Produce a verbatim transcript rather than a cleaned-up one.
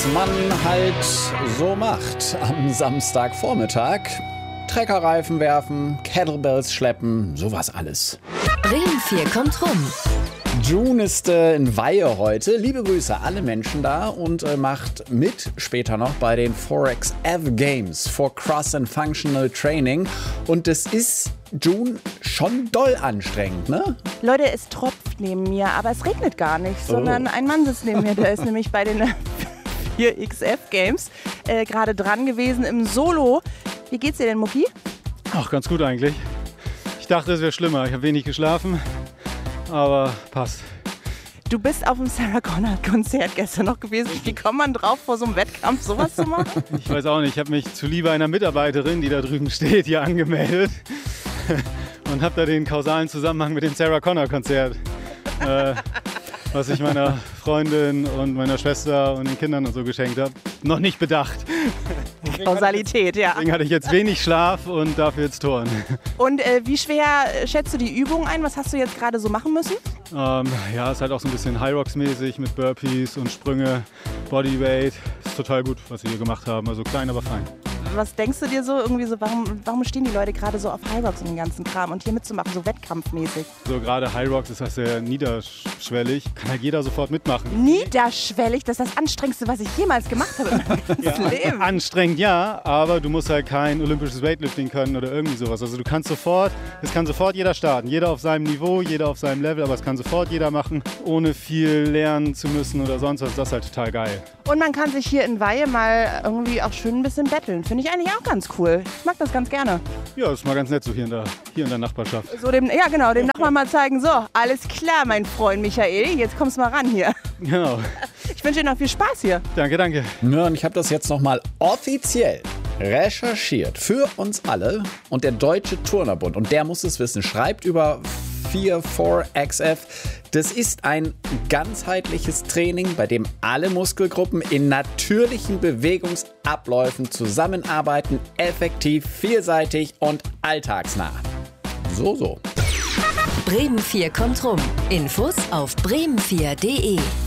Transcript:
man halt so macht am Samstagvormittag. Treckerreifen werfen, Kettlebells schleppen, sowas alles. Bremen vier kommt rum. June ist äh, in Weihe heute. Liebe Grüße alle Menschen da und äh, macht mit später noch bei den four X F Games for Cross and Functional Training. Und das ist, June, schon doll anstrengend, ne? Leute, es tropft neben mir, aber es regnet gar nicht, Oh. sondern ein Mann sitzt neben mir, der ist nämlich bei den four X F Games äh, gerade dran gewesen im Solo. Wie geht's dir denn, Mucki? Ach, ganz gut eigentlich. Ich dachte, es wäre schlimmer. Ich habe wenig geschlafen, aber passt. Du bist auf dem Sarah Connor Konzert gestern noch gewesen. Wie kommt man drauf, vor so einem Wettkampf sowas zu machen? Ich weiß auch nicht. Ich habe mich zuliebe einer Mitarbeiterin, die da drüben steht, hier angemeldet und habe da den kausalen Zusammenhang mit dem Sarah Connor Konzert, äh, was ich meiner Freundin und meiner Schwester und den Kindern und so geschenkt habe, noch nicht bedacht. Kausalität, ja. Deswegen hatte ich jetzt wenig Schlaf und dafür jetzt Touren. Und äh, wie schwer äh, schätzt du die Übung ein? Was hast du jetzt gerade so machen müssen? Ähm, ja, ist halt auch so ein bisschen High Rocks mäßig mit Burpees und Sprünge, Bodyweight. Ist total gut, was wir hier gemacht haben. Also klein, aber fein. Was denkst du dir so irgendwie so, warum, warum stehen die Leute gerade so auf High Rocks und den ganzen Kram und hier mitzumachen, so wettkampfmäßig? So gerade High Rocks ist das sehr niederschwellig. Kann halt jeder sofort mitmachen. Niederschwellig, das ist das Anstrengendste, was ich jemals gemacht habe in meinem ganzen Ja, Leben. anstrengend ja, aber du musst halt kein olympisches Weightlifting können oder irgendwie sowas. Also du kannst sofort, es kann sofort jeder starten. Jeder auf seinem Niveau, jeder auf seinem Level, aber es kann sofort jeder machen, ohne viel lernen zu müssen oder sonst was. Das ist halt total geil. Und man kann sich hier in Weihe mal irgendwie auch schön ein bisschen betteln. Finde ich eigentlich auch ganz cool. Ich mag das ganz gerne. Ja, das ist mal ganz nett so hier in der, hier in der Nachbarschaft. So dem, ja genau, dem Nachbarn mal zeigen, so, alles klar, mein Freund Michael, jetzt kommst du mal ran hier. Genau. Ich wünsche dir noch viel Spaß hier. Danke, danke. Ja, und ich habe das jetzt nochmal offiziell recherchiert für uns alle. Und der Deutsche Turnerbund, und der muss es wissen, schreibt über four X F. Das ist ein ganzheitliches Training, bei dem alle Muskelgruppen in natürlichen Bewegungsabläufen zusammenarbeiten, effektiv, vielseitig und alltagsnah. So, so. Bremen vier kommt rum. Infos auf bremen vier punkt de.